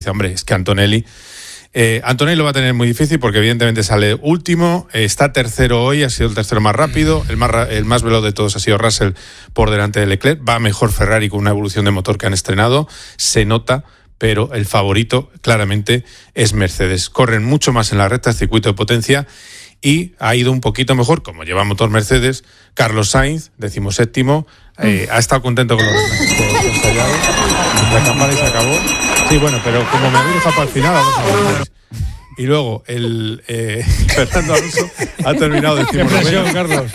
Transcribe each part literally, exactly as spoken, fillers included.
Hombre, es que Antonelli... Eh, Antonelli lo va a tener muy difícil porque evidentemente sale último, eh, está tercero hoy, ha sido el tercero más rápido, el más, el más veloz de todos ha sido Russell por delante de Leclerc, va mejor Ferrari con una evolución de motor que han estrenado, se nota, pero el favorito claramente es Mercedes. Corren mucho más en la recta, el circuito de potencia, y ha ido un poquito mejor, como lleva motor Mercedes, Carlos Sainz, decimoséptimo, eh, ha estado contento con los ensayados, la campana y se acabó. Sí, bueno, pero como me habéis dejado para el final, vamos a ver. Y luego el eh, Fernando Alonso ha terminado de decir Carlos.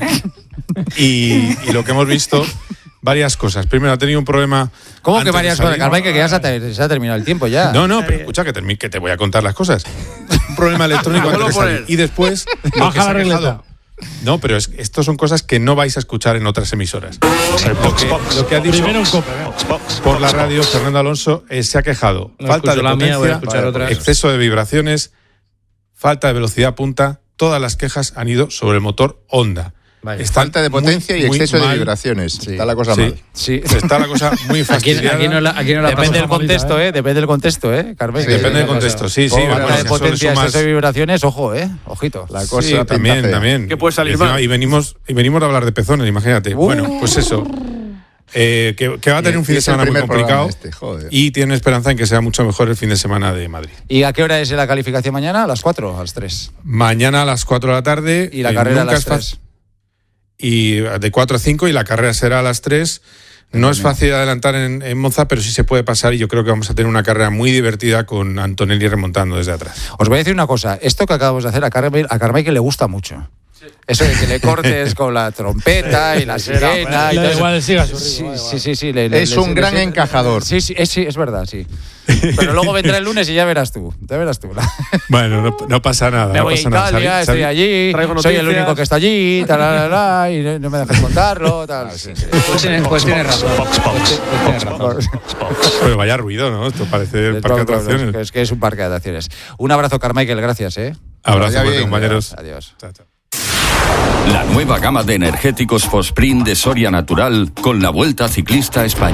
Y, y lo que hemos visto, varias cosas. Primero, ha tenido un problema. ¿Cómo que varias cosas? Carvay, que ya se ha, ter- se ha terminado el tiempo ya. No, no, pero escucha que, termi- que te voy a contar las cosas. Un problema electrónico antes de salir. Y después, lo que se ha quejado. No, pero es, estos son cosas que no vais a escuchar en otras emisoras. Lo que, lo que ha dicho por la radio Fernando Alonso eh, se ha quejado. No falta de la potencia, mía, voy a escuchar otras. exceso de vibraciones, falta de velocidad punta. Todas las quejas han ido sobre el motor Honda. Falta de potencia muy, y exceso muy de mal. vibraciones. Sí. Está la cosa Sí. mal. Sí. Está la cosa muy Aquí, fastidiada. aquí no la, aquí no la depende del contexto, ¿eh? Depende del contexto, ¿eh, Carmen? Sí, depende del contexto, sí, sí. Falta Bueno, de si potencia, sumas... exceso de vibraciones, ojo, ¿eh? Ojito. La cosa sí, también, fea. también. ¿Qué puede salir y encima, mal? Y venimos, y venimos a hablar de pezones, imagínate. Uh. Bueno, pues eso. Eh, que, que va a tener un fin de semana muy complicado este, y tiene esperanza en que sea mucho mejor el fin de semana de Madrid. ¿Y a qué hora es la calificación mañana? ¿A las cuatro o a las tres? Mañana a las cuatro de la tarde. ¿Y la eh, carrera a nunca las es fa- tres? Y de cuatro a cinco y la carrera será a las tres. No es fácil adelantar en, en Monza, pero sí se puede pasar y yo creo que vamos a tener una carrera muy divertida con Antonelli remontando desde atrás. Os voy a decir una cosa. Esto que acabamos de hacer a Carmen, a Carmen que le gusta mucho. Eso de que le cortes con la trompeta y la sirena. y Le da todo eso. igual, siga su Sí, ritmo, sí, sí, sí, le- le- Es le- un le- gran le- encajador. Sí, sí, es, sí, es verdad, sí. Pero luego vendrá el lunes y ya verás tú. Ya verás tú. Bueno, no, no pasa nada. Me no voy a pasa nada. Italia, ¿Sabéis- estoy sabéis- allí, Traigo soy el noticias. único que está allí, tal, tal, tal, y no no me dejas contarlo, tal. Sí, sí. Pues tiene, pues tiene razón. Pues tiene razón. Pero vaya ruido, ¿no? Esto parece el parque de atracciones. Es que es un parque de atracciones. Un abrazo, Carmichael, gracias, ¿eh? Abrazo, Vaya fuerte, bien, compañeros. Adiós. Chao, chao. La nueva gama de energéticos Fosprint de Soria Natural con la Vuelta Ciclista a España.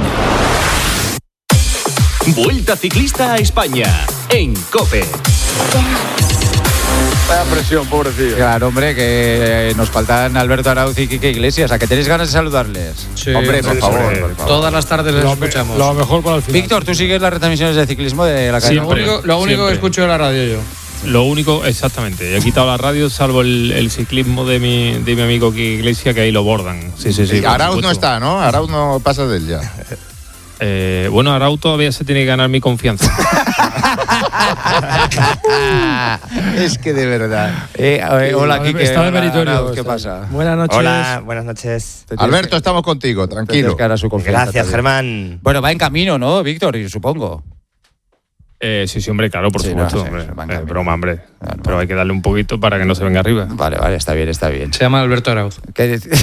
Vuelta Ciclista a España en COPE. Vaya presión, pobrecillo. Claro, hombre, que nos faltan Alberto Arauz y Quique Iglesias. ¿A que tenéis ganas de saludarles? Sí, Hombre, por sí, favor, sí. por favor. Todas las tardes les escuchamos. Lo mejor para el final. Víctor, ¿tú sigues las retransmisiones de ciclismo de la cadena? Lo único, lo único siempre. que escucho es la radio yo. Lo único, exactamente. He quitado la radio, salvo el, el ciclismo de mi, de mi amigo Quique Iglesias, que ahí lo bordan. Sí, sí, sí. Y por Arauz no supuesto. está, ¿no? Arauz no pasa de él ya. Eh, bueno, Arauz todavía se tiene que ganar mi confianza. Es que de verdad. Eh, eh, hola, Quique. Está de hola, meritorio. Arauz, ¿qué está. pasa? Buenas noches. Hola, buenas noches. Te tienes Alberto, que- estamos contigo, te tienes tranquilo. que ganar su confianza Gracias, también. Germán. Bueno, va en camino, ¿no, Víctor? Y supongo. Eh, sí, sí, hombre, claro, por Sí, supuesto. no, sí, hombre. sí, va en Eh, camino. broma, hombre. Claro, Pero hay que darle un poquito para que no se venga arriba. Vale, vale, está bien, está bien. Se llama Alberto Arauz. ¿Qué, de-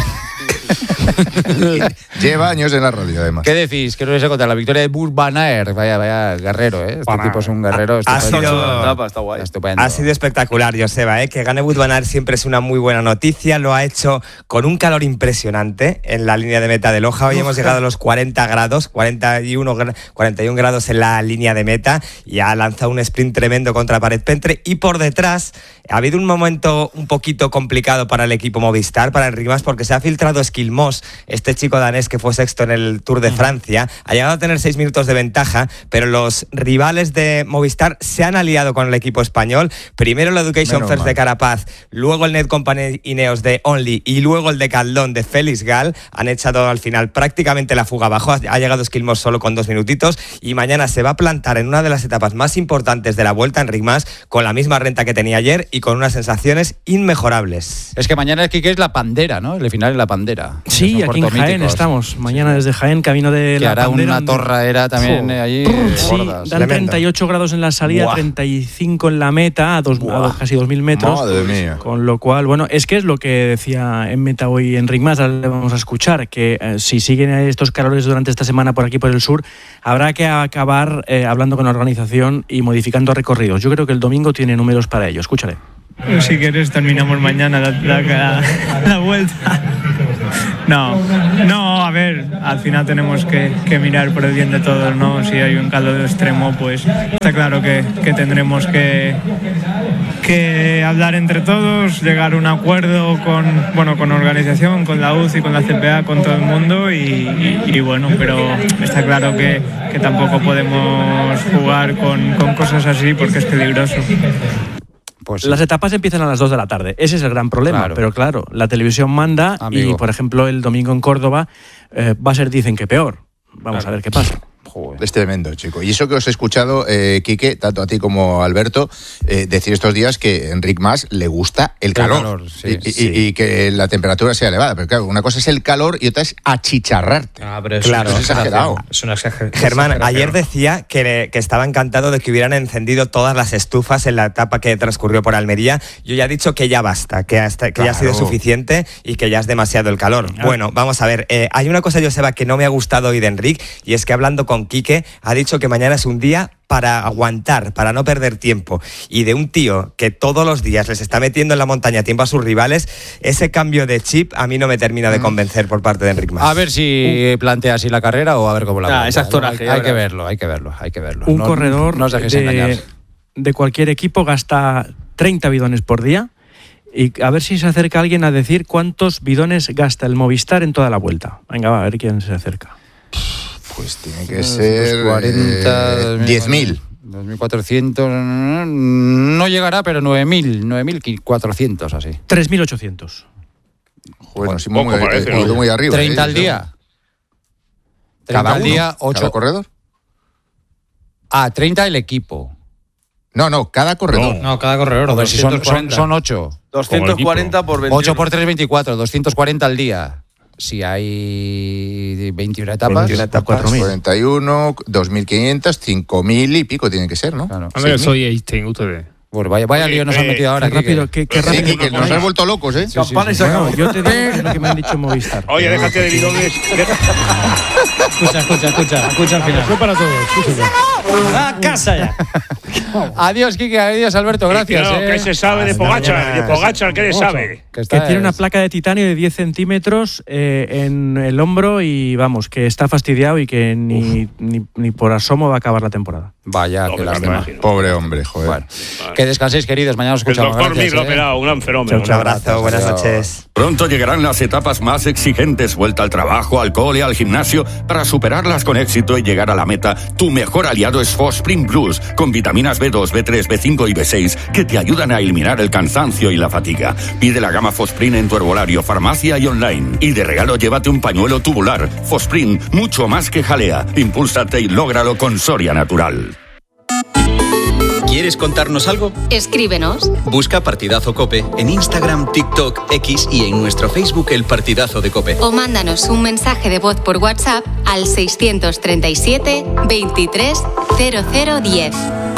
Lleva años en la radio, además. ¿Qué decís? ¿Qué nos vais a contar? La victoria de Burt Van Aert. Vaya, vaya, guerrero, ¿eh? Este Van tipo es un guerrero Ha estupendo. sido, está guay. Estupendo. ha sido espectacular, Joseba, ¿eh? Que gane Wout van Aert siempre es una muy buena noticia. Lo ha hecho con un calor impresionante en la línea de meta de Loja. Hoy hemos llegado a los cuarenta grados, cuarenta y uno, cuarenta y uno grados en la línea de meta, y ha lanzado un sprint tremendo contra Paret Pentre. Y por detrás ha habido un momento un poquito complicado para el equipo Movistar, para Enric Mas, porque se ha filtrado Esquilmós, este chico danés que fue sexto en el Tour de Francia. Ha llegado a tener seis minutos de ventaja, pero los rivales de Movistar se han aliado con el equipo español. Primero el Education Menos First mal. de Carapaz, luego el Net Company Ineos de Only y luego el de Caldón de Félix Gal. Han echado al final prácticamente la fuga abajo. Ha ha llegado Esquilmós solo con dos minutitos y mañana se va a plantar en una de las etapas más importantes de la Vuelta, Enric Mas, con la misma renta que tenía ayer y con unas sensaciones inmejorables. Es que mañana, Quique, es la Pandera, ¿no? El final es la Pandera. Sí, Son aquí en puertos Jaén míticos. estamos. Mañana desde Jaén, camino de Que la hará Pandera, una donde- torradera también Jo. eh, allí. Sí, gordas. dan Tremendo. treinta y ocho grados en la salida, Buah. treinta y cinco en la meta, a, dos, a dos- casi dos mil metros. Madre mía. Con lo cual, bueno, es que es lo que decía en meta hoy Enric Mas, ahora le vamos a escuchar, que eh, si siguen estos calores durante esta semana por aquí, por el sur, habrá que acabar eh, hablando con la organización y modificando recorridos. Yo creo que el domingo tiene números para ello. Escúchale. Si quieres terminamos mañana la, la, la vuelta No, no, a ver, al final tenemos que, que mirar por el bien de todos, ¿no? Si hay un calor extremo, pues está claro que, que tendremos que, que hablar entre todos, llegar a un acuerdo con, bueno, con organización, con la U C I, con la C P A, con todo el mundo y, y, y bueno, pero está claro que, que tampoco podemos jugar con, con cosas así porque es peligroso. Pues sí. Las etapas empiezan a las dos de la tarde. Ese es el gran problema. Claro. Pero claro, la televisión manda. Amigo. Y, por ejemplo, el domingo en Córdoba eh, va a ser, dicen que peor. Vamos claro. a ver qué pasa. Joder. Es tremendo, chico. Y eso que os he escuchado, eh, Quique, tanto a ti como a Alberto, eh, decir estos días que a Enric Mas le gusta el calor, el calor sí, y, sí. Y, y que la temperatura sea elevada. Pero claro, una cosa es el calor y otra es achicharrarte. Ah, pero eso claro, es exagerado. Es una exageración. Germán, ayer decía que, que estaba encantado de que hubieran encendido todas las estufas en la etapa que transcurrió por Almería. Yo ya he dicho que ya basta, que, hasta, que claro. ya ha sido suficiente y que ya es demasiado el calor. Claro. Bueno, vamos a ver. Eh, hay una cosa, Joseba, que no me ha gustado hoy de Enric, y es que hablando con Quique, ha dicho que mañana es un día para aguantar, para no perder tiempo. Y de un tío que todos los días les está metiendo en la montaña tiempo a sus rivales, ese cambio de chip a mí no me termina de convencer por parte de Enric Mas. A ver si uh. plantea así la carrera o a ver cómo la ah, esa actoraje, hay, hay que verlo, hay que verlo, hay que verlo. Un no, corredor no os dejéis de, engañar. de cualquier equipo gasta treinta bidones por día. Y a ver si se acerca alguien a decir cuántos bidones gasta el Movistar en toda la vuelta. Venga, va, a ver quién se acerca. Pues tiene que ser cuarenta, diez mil. dos mil cuatrocientos, no llegará, pero nueve mil, nueve mil cuatrocientos así. tres mil ochocientos. Bueno, sí, muy, muy, parece, muy, muy arriba. treinta ¿eh? al día. ¿Cada treinta al uno? día, ocho. ¿Cada corredor? Ah, treinta el equipo. No, no, cada corredor. No, no cada corredor. A ver si son, son, son ocho. doscientos cuarenta por veintiuno. ocho por tres, veinticuatro. doscientos cuarenta al día. Si hay veintiuna etapas, veintiuna etapas cuarenta y uno, dos mil quinientos, cinco mil y pico tiene que ser, ¿no? Claro. A ver, soy Einstein, ustedes. Bueno, vaya, vaya lío nos han metido ahora. Qué rápido, qué, qué rápido. Sí, que nos has vuelto locos, ¿eh? Sí, sí, sí. Bueno, yo te digo lo que me han dicho Movistar. Oye, déjate de bidones. Escucha, escucha, escucha, escucha al final. Fue para todos. ¡A casa ya! Adiós, Quique, adiós, Alberto, gracias. Claro, eh. ¿qué se sabe de Pogačar? De Pogačar, ¿qué le sabe? Que, que tiene una placa de titanio de diez centímetros eh, en el hombro y vamos, que está fastidiado y que ni, ni, ni por asomo va a acabar la temporada. Vaya, no, que lástima. Pobre hombre, joder. Bueno, vale. Que descanséis, queridos. Mañana os escuchamos. El doctor Mir lo ha operado, un gran fenómeno. Un abrazo, buenas noches. Pronto llegarán las etapas más exigentes, vuelta al trabajo, al cole, al gimnasio. Para superarlas con éxito y llegar a la meta, tu mejor aliado es Fosprin Plus, con vitaminas B dos, B tres, B cinco y B seis, que te ayudan a eliminar el cansancio y la fatiga. Pide la gama Fosprin en tu herbolario, farmacia y online. Y de regalo llévate un pañuelo tubular. Fosprin, mucho más que jalea. Impúlsate y lógralo con Soria Natural. ¿Quieres contarnos algo? Escríbenos. Busca Partidazo Cope en Instagram, TikTok, X y en nuestro Facebook El Partidazo de Cope. O mándanos un mensaje de voz por WhatsApp al seiscientos treinta y siete, veintitrés, cero cero diez.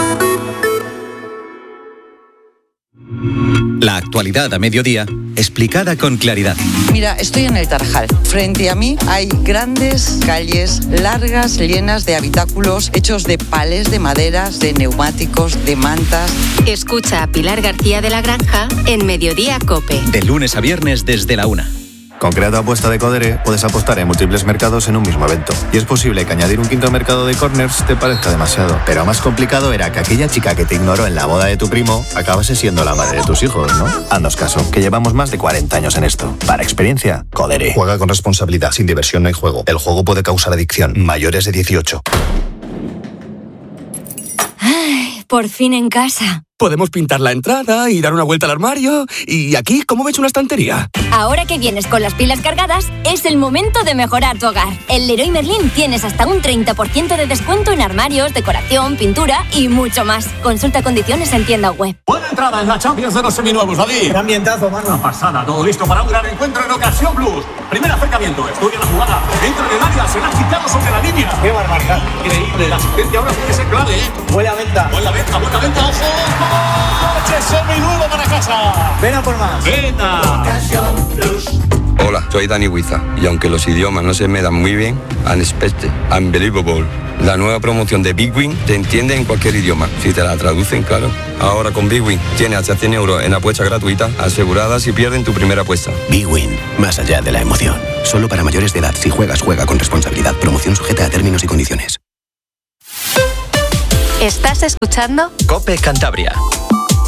La actualidad a mediodía, explicada con claridad. Mira, estoy en el Tarajal. Frente a mí hay grandes calles largas, llenas de habitáculos hechos de palés de maderas, de neumáticos, de mantas. Escucha a Pilar García de la Granja en Mediodía Cope. De lunes a viernes desde la una. Con Creato Apuesta de Codere puedes apostar en múltiples mercados en un mismo evento. Y es posible que añadir un quinto mercado de corners te parezca demasiado. Pero más complicado era que aquella chica que te ignoró en la boda de tu primo acabase siendo la madre de tus hijos, ¿no? Haznos caso, que llevamos más de cuarenta años en esto. Para experiencia, Codere. Juega con responsabilidad, sin diversión no hay juego. El juego puede causar adicción. Mayores de dieciocho. Ay, por fin en casa. Podemos pintar la entrada y dar una vuelta al armario. ¿Y aquí cómo ves una estantería? Ahora que vienes con las pilas cargadas, es el momento de mejorar tu hogar. En Leroy Merlin tienes hasta un treinta por ciento de descuento en armarios, decoración, pintura y mucho más. Consulta condiciones en tienda web. Buena entrada en la Champions de los seminuevos, David. Gran ambientazo, mano. Una pasada, todo listo para un gran encuentro en Ocasión Plus. Primer acercamiento, estudia la jugada. Entra en el área, se la ha quitado sobre la línea. Qué barbaridad. Increíble, la asistencia ahora puede ser clave, ¿eh? Buena venta. Buena venta, buena venta, ojo. ¡Coche seminuevo para casa! Ven a por más. Venta. Hola, soy Dani Huiza y aunque los idiomas no se me dan muy bien, unexpected, unbelievable. La nueva promoción de Big Win te entiende en cualquier idioma, si te la traducen, claro. Ahora con Big Win tienes hasta cien euros en apuestas gratuitas aseguradas si pierden tu primera apuesta. Big Win, más allá de la emoción. Solo para mayores de edad. Si juegas, juega con responsabilidad. Promoción sujeta a términos y condiciones. ¿Estás escuchando? COPE Cantabria.